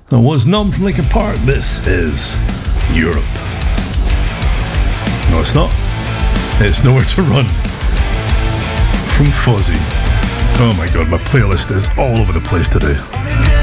That was Numb from Linkin Park. This is Europe. No, it's not. It's Nowhere to Run from Fuzzy. Oh my god, my playlist is all over the place today.